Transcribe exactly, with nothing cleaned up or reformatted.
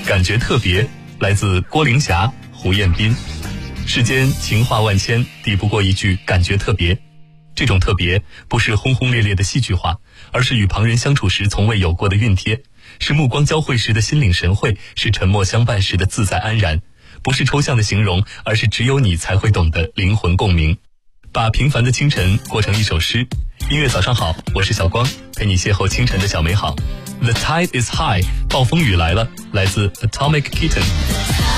感觉特别，来自郭玲霞、胡彦斌。世间情话万千，抵不过一句感觉特别。这种特别不是轰轰烈烈的戏剧化，而是与旁人相处时从未有过的熨贴，是目光交汇时的心领神会，是沉默相伴时的自在安然。不是抽象的形容，而是只有你才会懂的灵魂共鸣。把平凡的清晨过成一首诗。音乐早上好，我是小光，陪你邂逅清晨的小美好。The tide is high， 暴风雨来了，来自 Atomic Kitten。